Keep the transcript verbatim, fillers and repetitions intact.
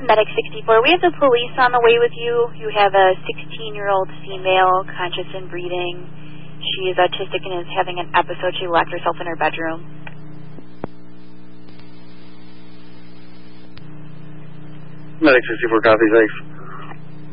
Medic sixty-four. We have the police on the way with you. You have a sixteen-year-old female, conscious and breathing. She is autistic and is having an episode. She locked herself in her bedroom. Medic sixty-four, copy, thanks.